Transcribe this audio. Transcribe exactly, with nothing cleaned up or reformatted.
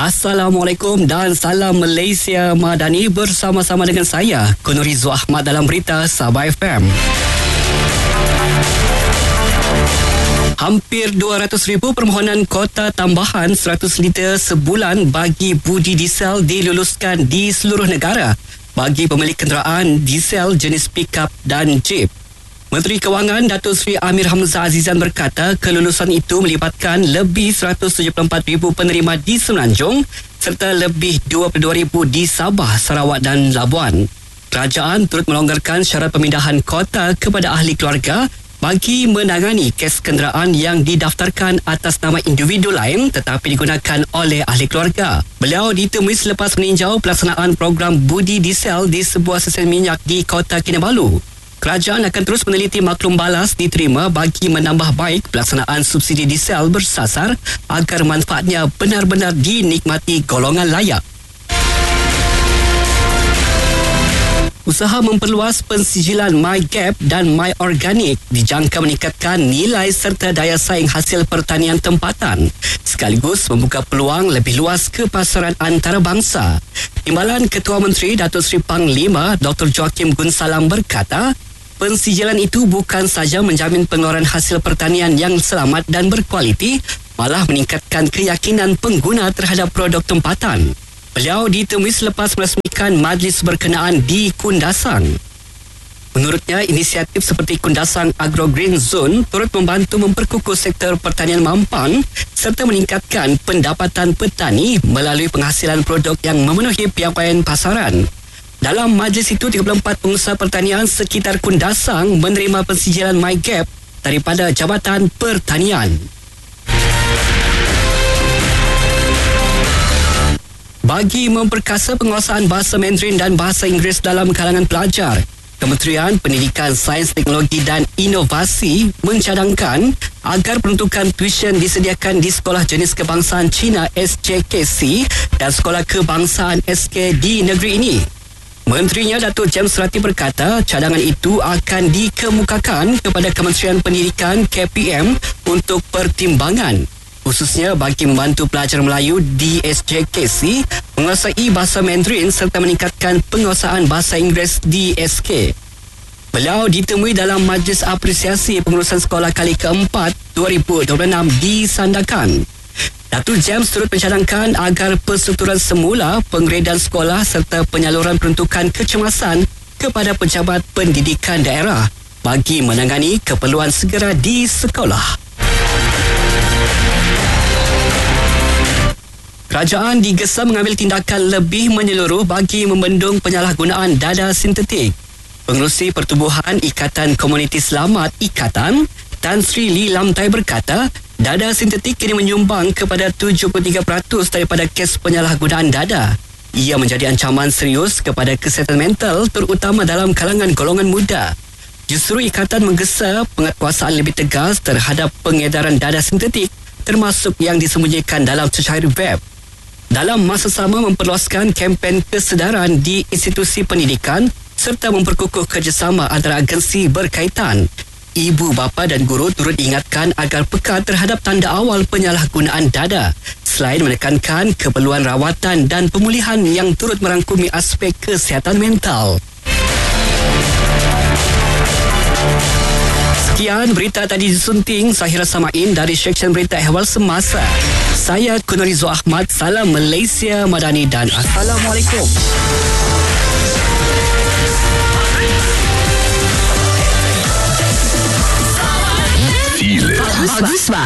Assalamualaikum dan salam Malaysia Madani, bersama-sama dengan saya Kunurizu Ahmad dalam berita Sabah F M. Hampir dua ratus ribu permohonan kota tambahan seratus liter sebulan bagi budi diesel diluluskan di seluruh negara bagi pemilik kenderaan diesel jenis pick-up dan jeep. Menteri Kewangan Datuk Seri Amir Hamzah Azizan berkata kelulusan itu melibatkan lebih seratus tujuh puluh empat ribu penerima di Semenanjung serta lebih dua puluh dua ribu di Sabah, Sarawak dan Labuan. Kerajaan turut melonggarkan syarat pemindahan kota kepada ahli keluarga bagi menangani kes kenderaan yang didaftarkan atas nama individu lain tetapi digunakan oleh ahli keluarga. Beliau ditemui selepas meninjau pelaksanaan program budi diesel di sebuah stesen minyak di Kota Kinabalu. Kerajaan akan terus meneliti maklum balas diterima bagi menambah baik pelaksanaan subsidi diesel bersasar agar manfaatnya benar-benar dinikmati golongan layak. Usaha memperluas pensijilan MyGap dan MyOrganic dijangka meningkatkan nilai serta daya saing hasil pertanian tempatan sekaligus membuka peluang lebih luas ke pasaran antarabangsa. Timbalan Ketua Menteri Datuk Seri Panglima Doktor Joakim Gunsalam berkata, pensijilan itu bukan sahaja menjamin pengeluaran hasil pertanian yang selamat dan berkualiti, malah meningkatkan keyakinan pengguna terhadap produk tempatan. Beliau ditemui selepas merasmikan majlis berkenaan di Kundasang. Menurutnya, inisiatif seperti Kundasang Agro Green Zone turut membantu memperkukuh sektor pertanian mampang serta meningkatkan pendapatan petani melalui penghasilan produk yang memenuhi piawaian pasaran. Dalam majlis itu, tiga puluh empat pengusaha pertanian sekitar Kundasang menerima pensijilan MyGap daripada Jabatan Pertanian. Bagi memperkasa penguasaan bahasa Mandarin dan bahasa Inggeris dalam kalangan pelajar, Kementerian Pendidikan, Sains, Teknologi dan Inovasi mencadangkan agar peruntukan tuition disediakan di Sekolah Jenis Kebangsaan Cina S J K C dan Sekolah Kebangsaan S K di negeri ini. Menterinya Datuk James Ratih berkata cadangan itu akan dikemukakan kepada Kementerian Pendidikan K P M untuk pertimbangan, khususnya bagi membantu pelajar Melayu di S J K C menguasai bahasa Mandarin serta meningkatkan penguasaan bahasa Inggeris di S K. Beliau ditemui dalam Majlis Apresiasi Pengurusan Sekolah kali keempat dua ribu dua puluh enam di Sandakan. Datuk James turut mencadangkan agar perstrukturan semula, penggredan sekolah serta penyaluran peruntukan kecemasan kepada pejabat pendidikan daerah bagi menangani keperluan segera di sekolah. Kerajaan digesa mengambil tindakan lebih menyeluruh bagi membendung penyalahgunaan dada sintetik. Pengerusi Pertubuhan Ikatan Komuniti Selamat Ikatan, Tan Sri Lee Lamtai berkata, dada sintetik kini menyumbang kepada tujuh puluh tiga peratus daripada kes penyalahgunaan dada. Ia menjadi ancaman serius kepada kesihatan mental terutama dalam kalangan golongan muda. Justru Ikatan menggesa penguatkuasaan lebih tegas terhadap pengedaran dada sintetik termasuk yang disembunyikan dalam cecair web. Dalam masa sama memperluaskan kempen kesedaran di institusi pendidikan serta memperkukuh kerjasama antara agensi berkaitan. Ibu bapa dan guru turut diingatkan agar peka terhadap tanda awal penyalahgunaan dada selain menekankan keperluan rawatan dan pemulihan yang turut merangkumi aspek kesihatan mental. Sekian berita tadi disunting Zahira Samain dari Seksyen Berita Ehwal Semasa. Saya Kunurizu Ahmad. Salam Malaysia Madani dan Assalamualaikum. Feel it. Bagus, Pak.